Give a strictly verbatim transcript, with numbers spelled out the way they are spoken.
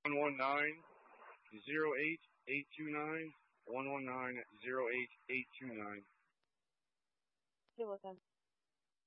one nine zero eight eight two nine. one one nine zero eight eight two nine. You're welcome.